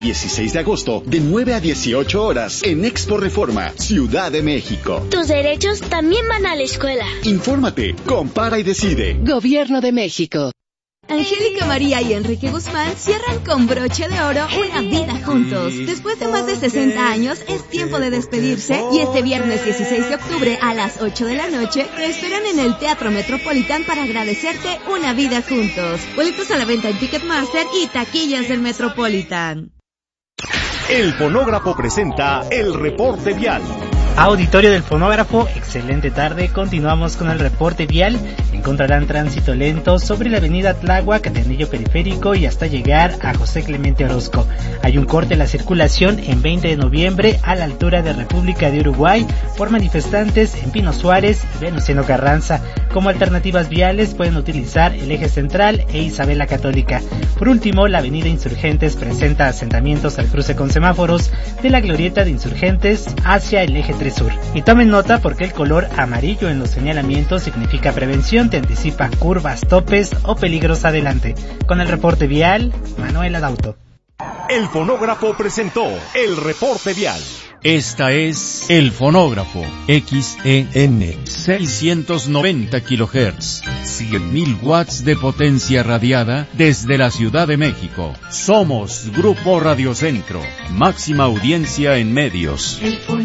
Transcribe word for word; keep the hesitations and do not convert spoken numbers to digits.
dieciséis de agosto, de nueve a dieciocho horas, en Expo Reforma, Ciudad de México. Tus derechos también van a la escuela. Infórmate, compara y decide. Gobierno de México. Angélica María y Enrique Guzmán cierran con broche de oro una vida juntos. Después de más de sesenta años, es tiempo de despedirse y este viernes dieciséis de octubre a las ocho de la noche te esperan en el Teatro Metropolitan para agradecerte una vida juntos. Boletos a la venta en Ticketmaster y taquillas del Metropolitan. El Fonógrafo presenta el reporte vial. Auditorio del Fonógrafo, excelente tarde. Continuamos con el reporte vial. Encontrarán tránsito lento sobre la avenida Tláhuac, de anillo periférico y hasta llegar a José Clemente Orozco. Hay un corte en la circulación en veinte de noviembre a la altura de República de Uruguay por manifestantes en Pino Suárez y Venustiano Carranza. Como alternativas viales pueden utilizar el eje central e Isabel la Católica. Por último, la avenida Insurgentes presenta asentamientos al cruce con semáforos de la glorieta de Insurgentes hacia el eje tres Sur. Y tomen nota porque el color amarillo en los señalamientos significa prevención, te anticipa curvas, topes o peligros adelante. Con el reporte vial, Manuel Adauto. El Fonógrafo presentó el reporte vial. Esta es El Fonógrafo, X E N, seiscientos noventa kilohertz, cien mil watts de potencia radiada desde la Ciudad de México. Somos Grupo Radio Centro, máxima audiencia en medios.